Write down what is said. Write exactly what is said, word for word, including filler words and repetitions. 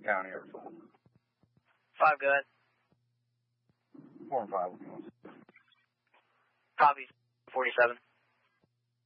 County or five? Five, go ahead. Four and five. Copy. forty-seven.